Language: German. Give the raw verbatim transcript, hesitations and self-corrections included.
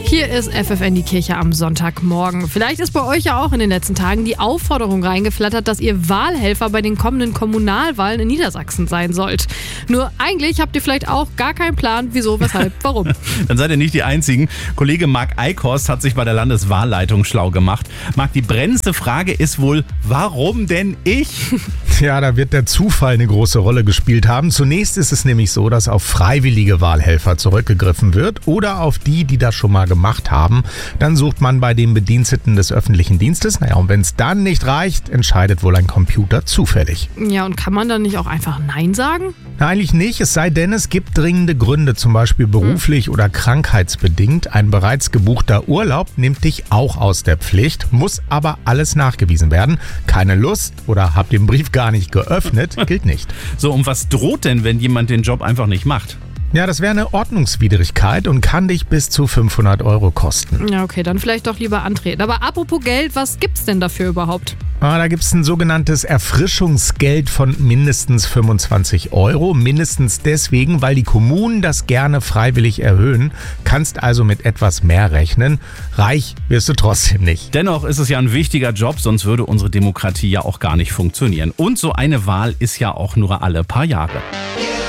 Hier ist F F N, die Kirche am Sonntagmorgen. Vielleicht ist bei euch ja auch in den letzten Tagen die Aufforderung reingeflattert, dass ihr Wahlhelfer bei den kommenden Kommunalwahlen in Niedersachsen sein sollt. Nur eigentlich habt ihr vielleicht auch gar keinen Plan, wieso, weshalb, warum. Dann seid ihr nicht die Einzigen. Kollege Marc Eichhorst hat sich bei der Landeswahlleitung schlau gemacht. Marc, die brennendste Frage ist wohl, warum denn ich? Ja, da wird der Zufall eine große Rolle gespielt haben. Zunächst ist es nämlich so, dass auf freiwillige Wahlhelfer zurückgegriffen wird oder auf die, die das schon mal gemacht haben. Dann sucht man bei den Bediensteten des öffentlichen Dienstes. Naja, und wenn es dann nicht reicht, entscheidet wohl ein Computer zufällig. Ja, und kann man dann nicht auch einfach Nein sagen? Na, eigentlich nicht, es sei denn, es gibt dringende Gründe, zum Beispiel beruflich oder krankheitsbedingt. Ein bereits gebuchter Urlaub nimmt dich auch aus der Pflicht, muss aber alles nachgewiesen werden. Keine Lust oder habt den Brief gar nicht geöffnet, gilt nicht. So, und was droht denn, wenn jemand den Job einfach nicht macht? Ja, das wäre eine Ordnungswidrigkeit und kann dich bis zu fünfhundert Euro kosten. Ja, okay, dann vielleicht doch lieber antreten. Aber apropos Geld, was gibt's denn dafür überhaupt? Ah, da gibt es ein sogenanntes Erfrischungsgeld von mindestens fünfundzwanzig Euro. Mindestens deswegen, weil die Kommunen das gerne freiwillig erhöhen. Kannst also mit etwas mehr rechnen. Reich wirst du trotzdem nicht. Dennoch ist es ja ein wichtiger Job, sonst würde unsere Demokratie ja auch gar nicht funktionieren. Und so eine Wahl ist ja auch nur alle paar Jahre.